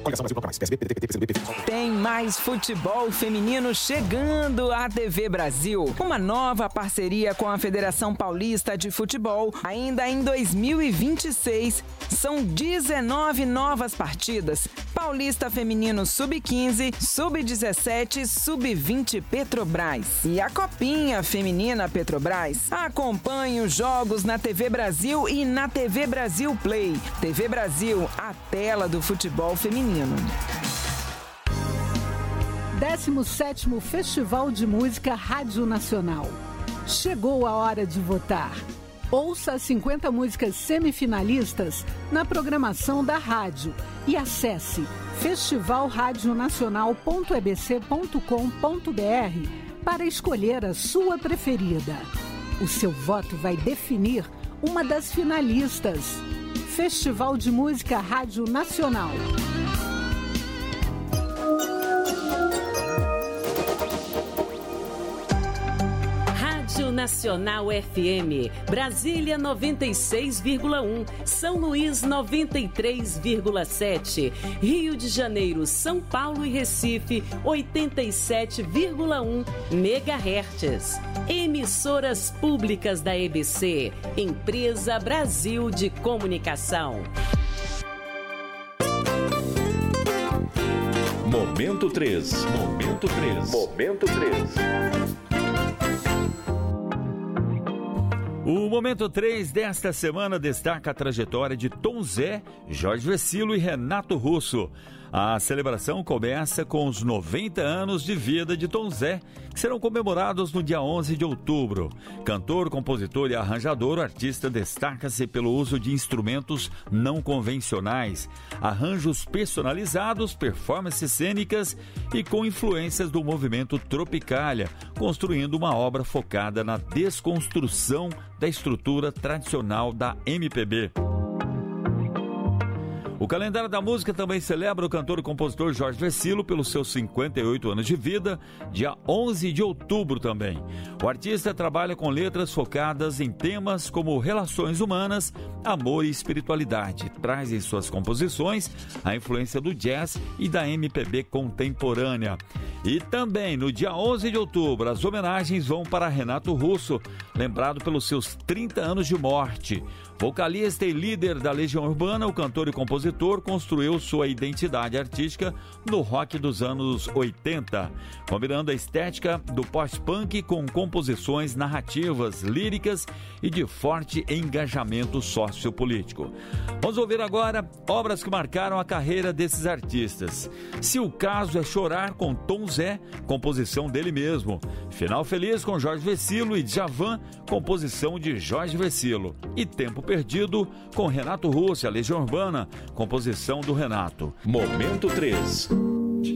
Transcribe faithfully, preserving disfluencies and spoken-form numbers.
Tem mais futebol feminino chegando à T V Brasil. Uma nova parceria com a Federação Paulista de Futebol. Ainda em dois mil e vinte e seis, são dezenove novas partidas. Paulista Feminino sub quinze, sub dezessete, sub vinte Petrobras. E a Copinha Feminina Petrobras. Acompanhe os jogos na T V Brasil e na T V Brasil Play. T V Brasil, a tela do futebol feminino. décimo sétimo Festival de Música Rádio Nacional. Chegou a hora de votar. Ouça as cinquenta músicas semifinalistas na programação da rádio e acesse festival radio nacional ponto e b c ponto com ponto b r para escolher a sua preferida. O seu voto vai definir uma das finalistas. Festival de Música Rádio Nacional. Rádio Nacional F M, Brasília noventa e seis vírgula um, São Luís noventa e três vírgula sete, Rio de Janeiro, São Paulo e Recife oitenta e sete vírgula um megahertz. Emissoras públicas da E B C, Empresa Brasil de Comunicação. Momento três. Momento três. Momento três. O Momento três desta semana destaca a trajetória de Tom Zé, Jorge Vecilo e Renato Russo. A celebração começa com os noventa anos de vida de Tom Zé, que serão comemorados no dia onze de outubro. Cantor, compositor e arranjador, o artista destaca-se pelo uso de instrumentos não convencionais, arranjos personalizados, performances cênicas e com influências do movimento Tropicália, construindo uma obra focada na desconstrução da estrutura tradicional da M P B. O calendário da música também celebra o cantor e compositor Jorge Vecilo pelos seus cinquenta e oito anos de vida, dia onze de outubro também. O artista trabalha com letras focadas em temas como relações humanas, amor e espiritualidade. Traz em suas composições a influência do jazz e da M P B contemporânea. E também no dia onze de outubro, as homenagens vão para Renato Russo, lembrado pelos seus trinta anos de morte. Vocalista e líder da Legião Urbana, o cantor e compositor construiu sua identidade artística no rock dos anos oitenta, combinando a estética do pós-punk com composições narrativas, líricas e de forte engajamento sociopolítico. Vamos ouvir agora obras que marcaram a carreira desses artistas. Se o Caso é Chorar, com Tom Zé, composição dele mesmo. Final Feliz, com Jorge Vecilo e Djavan, composição de Jorge Vecilo. E Tempo Perdido, com Renato Russo e a Legião Urbana, composição do Renato. Momento três.